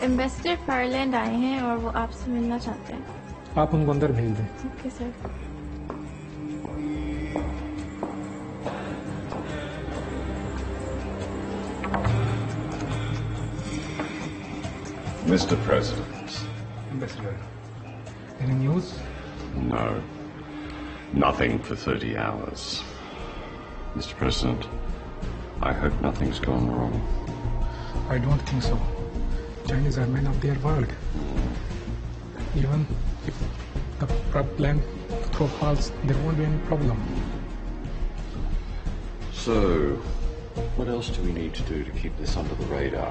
Ambassador फायरलैंड आए हैं और वो आपसे मिलना चाहते हैं। आप उनको अंदर भेज दें। Okay sir. Mr. President. Ambassador, any news? No. Nothing for 30 hours. Mr. President, I hope nothing's gone wrong. I don't think so. Chinese are men of their word. Even if the plan throw falls, there won't be any problem. So, what else do we need to do to keep this under the radar?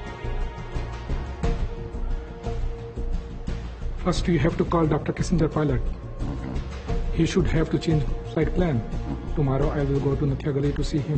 First, you have to call Dr. Kissinger pilot. He should have to change flight plan. Tomorrow, I will go to Nathia Gully to see him.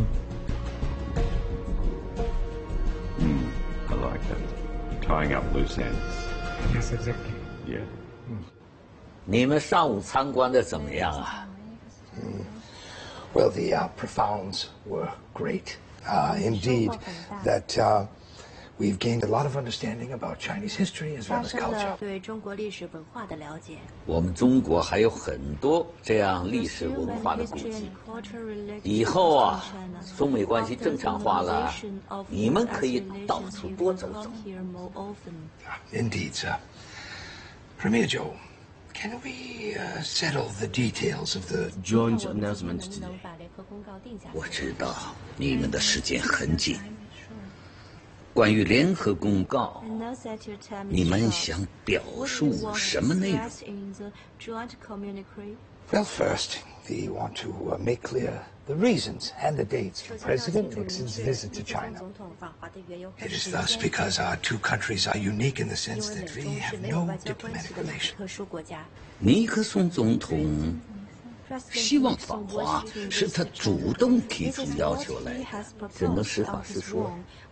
I like that. Tying up loose ends. Yes, exactly. Yeah. 你们上午参观的怎么样啊？ Well, the profounds were great. Indeed, that we've gained a lot of understanding about Chinese history as well as culture. 对中国历史文化的了解。 我们中国还有很多这样历史文化的古迹。以后啊，中美关系正常化了，你们可以到处多走走。 Indeed, sir. Premier Joe, can we settle the details of the joint announcement today? 我知道你们的时间很紧。关于联合公告，你们想表述什么内容？ Well, first, we want to make clear the reasons and the dates for President Nixon's visit to China. It is thus because our two countries are unique in the sense that we have no diplomatic relations. 尼克松总统希望访华，是他主动提出要求来的，只能实话实说。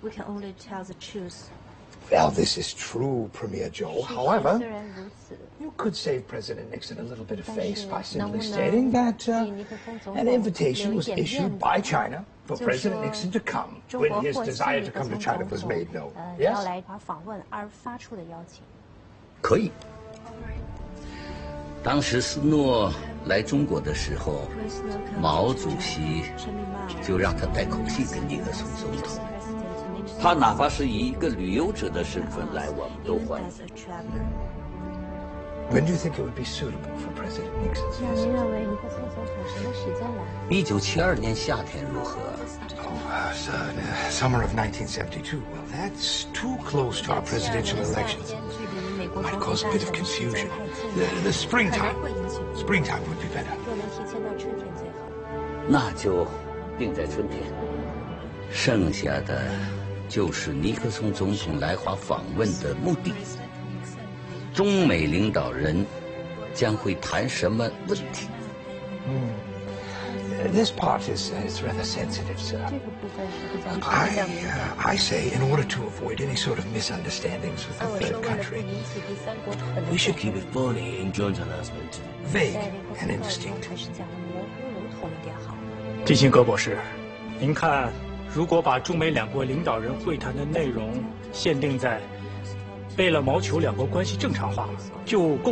Well, this is true, Premier Joe. However, you could save President Nixon a little bit of face by simply stating that an invitation was issued by China for President Nixon to come when his desire to come to China was made known. Yes? 可以。当时斯诺来中国的时候，毛主席就让他带口信给尼克松总统。 他哪怕是以一个旅游者的身份来，我们都欢迎。 When do you think it would be suitable for President Nixon's visit? 您认为尼克松总统什么时间来？ 1972年夏天如何？ Oh, summer of 1972. Well, that's too close to our presidential elections. Might cause a bit of confusion. The springtime would be better. 若能提前到春天最好。 那就定在春天。剩下的就是尼克松总统来华访问的目的。中美领导人将会谈什么问题？ This part is rather sensitive, sir. 这个部分是比较敏感的。 I say, in order to avoid any sort of misunderstandings with 按 the 我 third 说，为了不 country, 引起第三国可能 We should keep it funny in joint announcement. vague 在联合 and 公告里 indistinct. 还是讲的模糊笼统一点好。 基辛格博士，您看，如果把中美两国领导人会谈的内容限定在为了谋求两国关系正常化，就够。